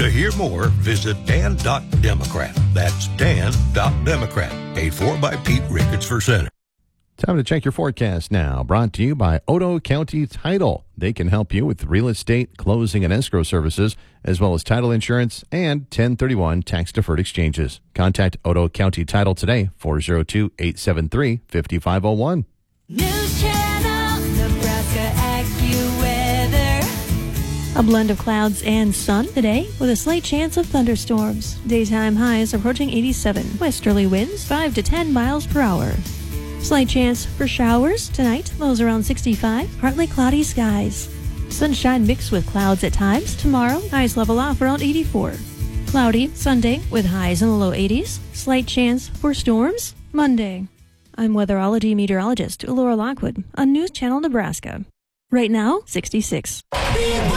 To hear more, visit dan.democrat. That's dan.democrat. Paid for by Pete Ricketts for Senate. Time to check your forecast now. Brought to you by Otoe County Title. They can help you with real estate, closing, and escrow services, as well as title insurance and 1031 tax-deferred exchanges. Contact Otoe County Title today, 402-873-5501. News Channel, Nebraska AccuWeather. A blend of clouds and sun today with a slight chance of thunderstorms. Daytime highs approaching 87. Westerly winds 5 to 10 miles per hour. Slight chance for showers tonight, lows around 65, partly cloudy skies. Sunshine mixed with clouds at times. Tomorrow, highs level off around 84. Cloudy Sunday with highs in the low 80s. Slight chance for storms Monday. I'm weatherology meteorologist Laura Lockwood on News Channel Nebraska. Right now, 66.